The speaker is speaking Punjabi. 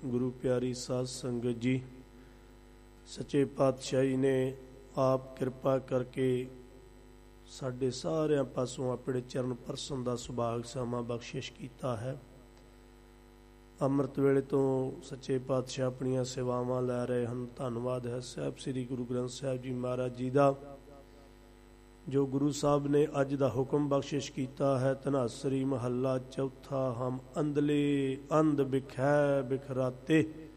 ਗੁਰੂ ਪਿਆਰੀ ਸਾਧ ਸੰਗਤ ਜੀ, ਸੱਚੇ ਪਾਤਸ਼ਾਹੀ ਨੇ ਆਪ ਕਿਰਪਾ ਕਰਕੇ ਸਾਡੇ ਸਾਰਿਆਂ ਪਾਸੋਂ ਆਪਣੇ ਚਰਨ ਪਰਸਨ ਦਾ ਸੁਭਾਗ ਸਮਾਂ ਬਖਸ਼ਿਸ਼ ਕੀਤਾ ਹੈ। ਅੰਮ੍ਰਿਤ ਵੇਲੇ ਤੋਂ ਸੱਚੇ ਪਾਤਸ਼ਾਹ ਆਪਣੀਆਂ ਸੇਵਾਵਾਂ ਲੈ ਰਹੇ ਹਨ। ਧੰਨਵਾਦ ਹੈ ਸਾਹਿਬ ਸ੍ਰੀ ਗੁਰੂ ਗ੍ਰੰਥ ਸਾਹਿਬ ਜੀ ਮਹਾਰਾਜ ਜੀ ਦਾ, ਜੋ ਗੁਰੂ ਸਾਹਿਬ ਨੇ ਅੱਜ ਦਾ ਹੁਕਮ ਬਖਸ਼ਿਸ਼ ਕੀਤਾ ਹੈ। ਧਨਾਸਰੀ ਮਹੱਲਾ ਚੌਥਾ। ਹਮ ਅੰਧਲੇ ਅੰਧ ਬਿਖੈ ਬਿਖਰਾਤੇ,